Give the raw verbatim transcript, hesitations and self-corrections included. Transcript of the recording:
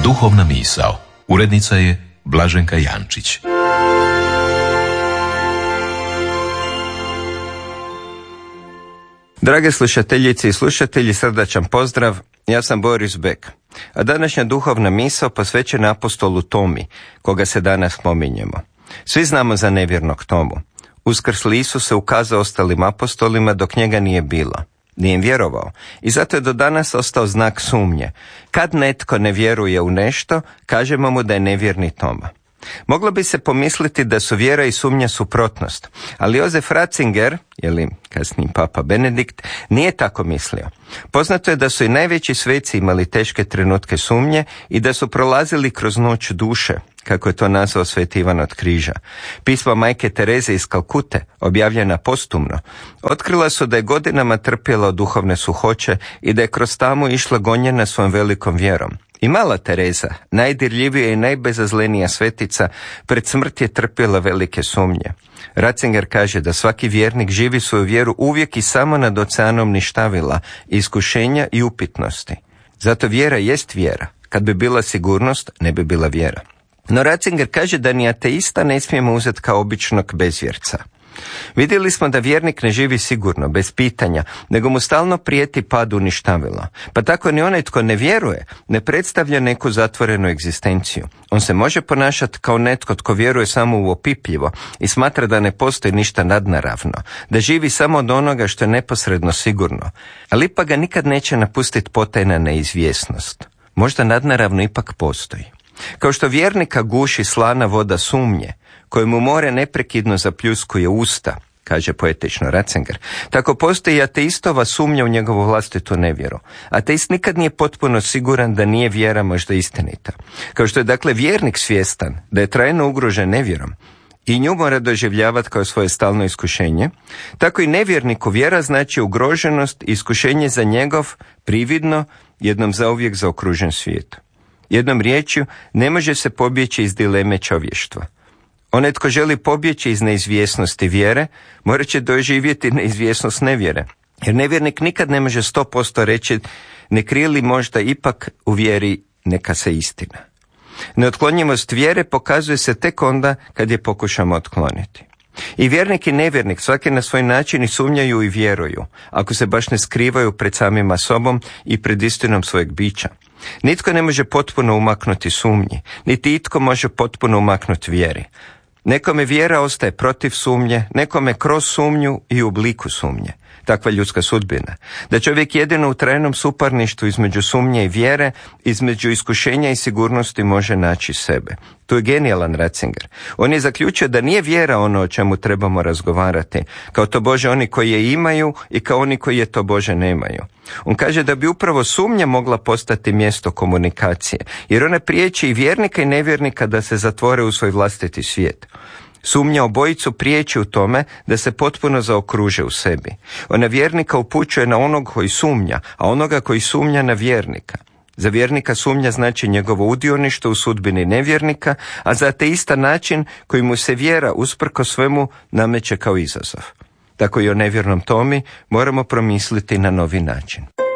Duhovna misao. Urednica je Blaženka Jančić. Drage slušateljice i slušatelji, srdačan pozdrav. Ja sam Boris Bek, a današnja duhovna misao posvećena apostolu Tomi, koga se danas spominjemo. Svi znamo za nevjernog Tomu. Uskrsli Isus se ukazao ostalim apostolima dok njega nije bilo. Nije im vjerovao i zato je do danas ostao znak sumnje. Kad netko ne vjeruje u nešto, kažemo mu da je nevjerni Toma. Moglo bi se pomisliti da su vjera i sumnja suprotnost, ali Josef Ratzinger, ili kasniji papa Benedikt, nije tako mislio. Poznato je da su i najveći sveci imali teške trenutke sumnje i da su prolazili kroz noć duše, kako je to nazvao sveti Ivan od Križa. Pisma majke Tereze iz Kalkute, objavljena postumno, otkrila su da je godinama trpjela od duhovne suhoće i da je kroz tamu išla gonjena svojom velikom vjerom. I mala Tereza, najdirljivija i najbezazlenija svetica, pred smrt je trpjela velike sumnje. Ratzinger kaže da svaki vjernik živi svoju vjeru uvijek i samo nad oceanom ništavila, iskušenja i upitnosti. Zato vjera jest vjera. Kad bi bila sigurnost, ne bi bila vjera. No Ratzinger kaže da ni ateista ne smijemo uzeti kao običnog bezvjerca. Vidjeli smo da vjernik ne živi sigurno, bez pitanja, nego mu stalno prijeti pad u ništavila. Pa tako ni onaj tko ne vjeruje ne predstavlja neku zatvorenu egzistenciju. On se može ponašati kao netko tko vjeruje samo u opipljivo i smatra da ne postoji ništa nadnaravno, da živi samo od onoga što je neposredno sigurno. Ali ipak ga nikad neće napustiti potajna neizvjesnost. Možda nadnaravno ipak postoji. Kao što vjernika guši slana voda sumnje, kojemu more neprekidno zapljuskuje usta, kaže poetično Ratzinger, tako postoji i ateistova sumnja u njegovu vlastitu nevjeru. Ateist nikad nije potpuno siguran da nije vjera možda istinita. Kao što je dakle vjernik svjestan da je trajno ugrožen nevjerom i nju mora doživljavati kao svoje stalno iskušenje, tako i nevjerniku vjera znači ugroženost i iskušenje za njegov prividno, jednom zauvijek zaokružen svijet. Jednom riječju, ne može se pobjeći iz dileme čovještva. Onaj tko želi pobjeći iz neizvjesnosti vjere, morat će doživjeti neizvjesnost nevjere. Jer nevjernik nikad ne može sto posto reći ne krije li možda ipak u vjeri neka se istina. Neotklonjivost vjere pokazuje se tek onda kad je pokušamo otkloniti. I vjernik i nevjernik svaki na svoj način i sumnjaju i vjeruju, ako se baš ne skrivaju pred samima sobom i pred istinom svojeg bića. Nitko ne može potpuno umaknuti sumnji, niti itko može potpuno umaknuti vjeri. Nekome vjera ostaje protiv sumnje, nekome kroz sumnju i u obliku sumnje. Takva ljudska sudbina. Da čovjek jedino u trajnom suparništvu između sumnje i vjere, između iskušenja i sigurnosti može naći sebe. Tu je genijalan Ratzinger. On je zaključio da nije vjera ono o čemu trebamo razgovarati, kao to Bože oni koji je imaju i kao oni koji je to Bože nemaju. On kaže da bi upravo sumnja mogla postati mjesto komunikacije, jer ona priječi i vjernika i nevjernika da se zatvore u svoj vlastiti svijet. Sumnja obojicu priječi u tome da se potpuno zaokruže u sebi. Ona vjernika upućuje na onog koji sumnja, a onoga koji sumnja na vjernika. Za vjernika sumnja znači njegovo udioništvo u sudbini nevjernika, a za ateista način koji mu se vjera usprko svemu nameće kao izazov. Tako i o nevjernom Tomi moramo promisliti na novi način.